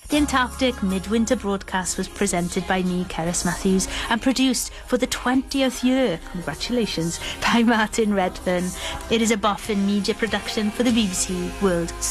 The Antarctic Midwinter broadcast was presented by me, Cerys Matthews, and produced for the 20th year, congratulations, by Martin Redfern. It is a Boffin Media production for the BBC World